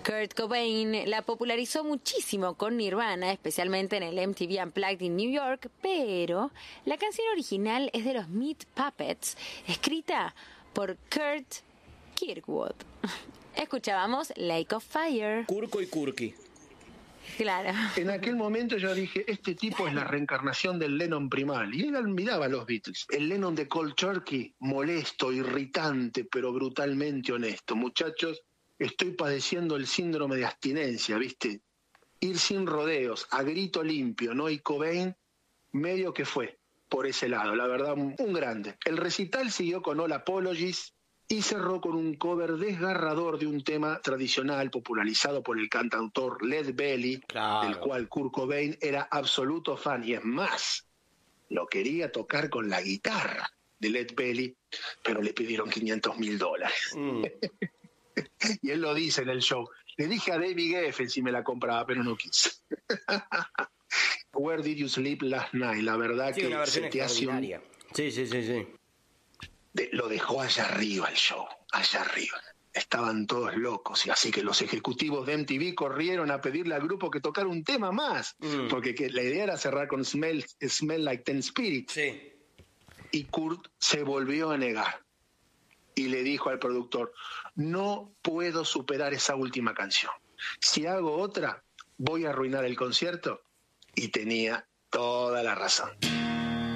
Kurt Cobain la popularizó muchísimo con Nirvana, especialmente en el MTV Unplugged in New York, pero la canción original es de los Meat Puppets, escrita por Kurt Kirkwood. Escuchábamos Lake of Fire. Kurko y Kurki. Claro. En aquel momento yo dije, este tipo es la reencarnación del Lennon primal. Y él admiraba a los Beatles. El Lennon de Cold Turkey, molesto, irritante, pero brutalmente honesto. Muchachos, estoy padeciendo el síndrome de abstinencia, ¿viste? Ir sin rodeos, a grito limpio, ¿no? Y Cobain medio que fue por ese lado, la verdad, un grande. El recital siguió con All Apologies y cerró con un cover desgarrador de un tema tradicional popularizado por el cantautor Led Belly, Claro. del cual Kurt Cobain era absoluto fan, y es más, lo quería tocar con la guitarra de Led Belly, pero le pidieron $500,000. Y él lo dice en el show. Le dije a David Geffen si me la compraba, pero no quiso. Where Did You Sleep Last Night? La verdad Sí, que una versión se te hace un... extraordinaria. Sí. Lo dejó allá arriba el show, allá arriba. Estaban todos locos, y así que los ejecutivos de MTV corrieron a pedirle al grupo que tocara un tema más, porque la idea era cerrar con Smell Like Teen Spirit. Sí. Y Kurt se volvió a negar y le dijo al productor, no puedo superar esa última canción. Si hago otra, voy a arruinar el concierto. Y tenía toda la razón.